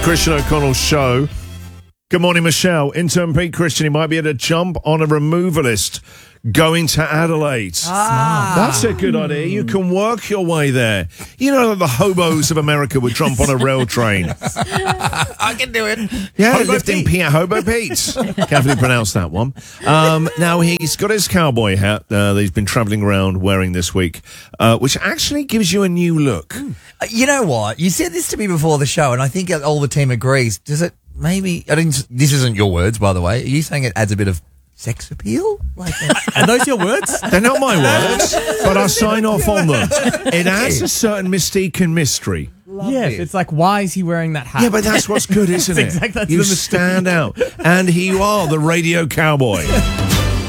Christian O'Connell show. Good morning, Michelle. Intern Pete Christian, he might be able to jump on a removalist going to Adelaide. That's a good idea. You can work your way there. You know that the hobos of America would jump on a rail train. I can do it. Yeah, Hobo lifting Pete. Hobo Pete. Carefully pronounce that one. Now, he's got his cowboy hat that he's been travelling around wearing this week, which actually gives you a new look. You know what? You said this to me before the show, and I think all the team agrees. Does it maybe... This isn't your words, by the way. Are you saying it adds a bit of sex appeal? Are those your words? They're not my words, but I sign off on them. It adds a certain mystique and mystery. Yes, it's like, why is he wearing that hat? Yeah, but that's what's good, isn't it? That's You the stand out. And here you are, the radio cowboy.